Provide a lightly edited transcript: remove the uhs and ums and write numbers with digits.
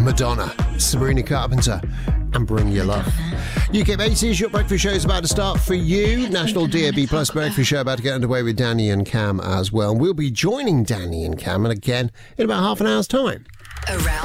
Madonna, Sabrina Carpenter, and Bring Your Love. UK 80s, your breakfast show is about to start for you. National DAB Plus breakfast show about to get underway with Danny and Cam as well. And we'll be joining Danny and Cam again in about half an hour's time. Around